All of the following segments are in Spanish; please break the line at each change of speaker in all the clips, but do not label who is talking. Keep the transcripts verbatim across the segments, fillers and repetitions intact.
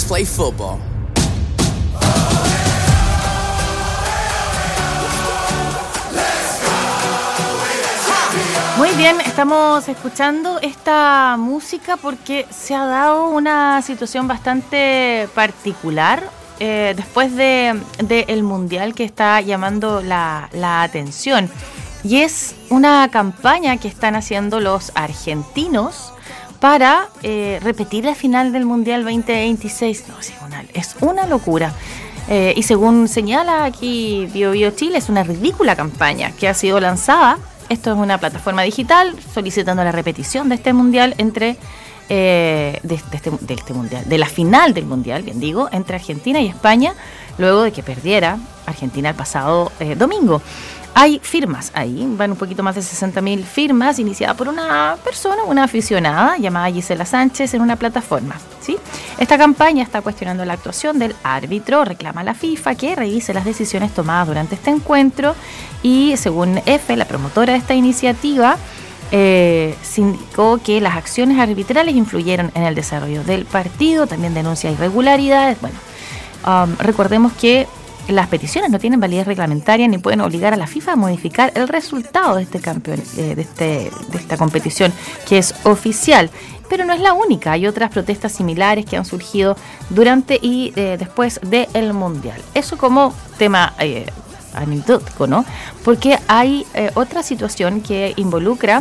play football.
Muy bien, estamos escuchando esta música porque se ha dado una situación bastante particular eh, después de, de el Mundial que está llamando la, la atención. Y es una campaña que están haciendo los argentinos para eh, repetir la final del Mundial veinte veintiséis. No, es una, es una locura. Eh, y según señala aquí Bio Bio Chile, es una ridícula campaña que ha sido lanzada. Esto es una plataforma digital solicitando la repetición de este mundial entre eh, de, de, este, de este mundial, de la final del mundial, bien digo, entre Argentina y España, luego de que perdiera Argentina el pasado eh, domingo. Hay firmas ahí, van un poquito más de sesenta mil firmas, iniciada por una persona, una aficionada llamada Gisela Sánchez en una plataforma, ¿sí? Esta campaña está cuestionando la actuación del árbitro, reclama a la FIFA que revise las decisiones tomadas durante este encuentro y, según EFE, la promotora de esta iniciativa, eh, se indicó que las acciones arbitrales influyeron en el desarrollo del partido, también denuncia irregularidades. Bueno, um, recordemos que las peticiones no tienen validez reglamentaria ni pueden obligar a la FIFA a modificar el resultado de este campeón, eh, de, este, de esta competición, que es oficial. Pero no es la única, hay otras protestas similares que han surgido durante y eh, después del Mundial. Eso como tema eh, anecdótico, ¿no? Porque hay eh, otra situación que involucra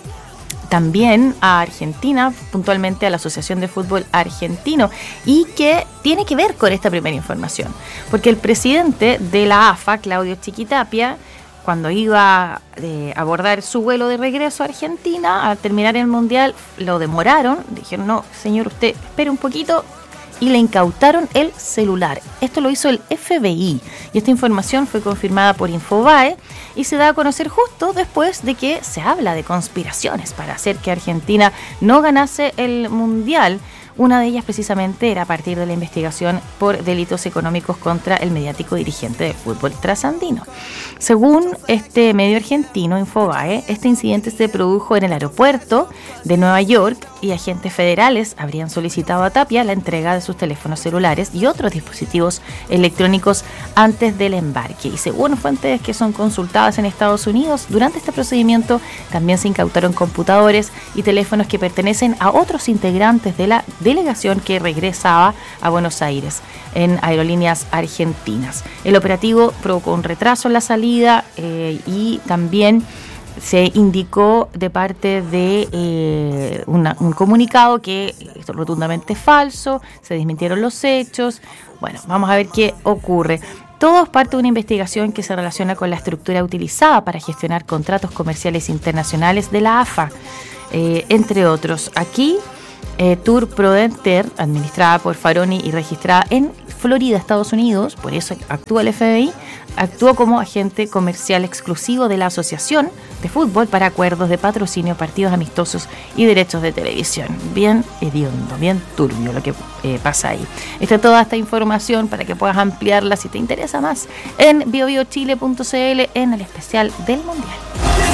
también a Argentina, puntualmente a la Asociación de Fútbol Argentino, y que tiene que ver con esta primera información, porque el presidente de la A F A, Claudio Chiquitapia, cuando iba eh, a abordar su vuelo de regreso a Argentina, al terminar el Mundial, lo demoraron, dijeron, no, señor, usted espere un poquito, y le incautaron el celular. Esto lo hizo el F B I y esta información fue confirmada por Infobae y se da a conocer justo después de que se habla de conspiraciones para hacer que Argentina no ganase el Mundial. Una de ellas precisamente era a partir de la investigación por delitos económicos contra el mediático dirigente del fútbol trasandino. Según este medio argentino, Infobae, este incidente se produjo en el aeropuerto de Nueva York y agentes federales habrían solicitado a Tapia la entrega de sus teléfonos celulares y otros dispositivos electrónicos antes del embarque. Y según fuentes que son consultadas en Estados Unidos, durante este procedimiento también se incautaron computadores y teléfonos que pertenecen a otros integrantes de la delegación que regresaba a Buenos Aires en Aerolíneas Argentinas. El operativo provocó un retraso en la salida eh, y también se indicó de parte de eh, una, un comunicado que esto es rotundamente falso, se desmintieron los hechos. Bueno, vamos a ver qué ocurre. Todo es parte de una investigación que se relaciona con la estructura utilizada para gestionar contratos comerciales internacionales de la A F A, eh, entre otros. Aquí, Eh, Tour Prodenter, administrada por Faroni y registrada en Florida, Estados Unidos, por eso actúa el F B I, actuó como agente comercial exclusivo de la Asociación de Fútbol para acuerdos de patrocinio, partidos amistosos y derechos de televisión. Bien hediondo, bien turbio lo que eh, pasa ahí. Está toda esta información para que puedas ampliarla si te interesa más en bio bio chile punto c l en el especial del Mundial.